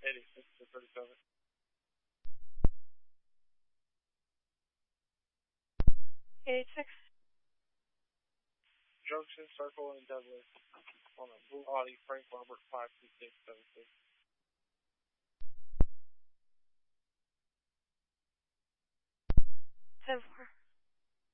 86 to 37. Junction, Circle, and Douglas on a Blue Audi Frank Robert 52676.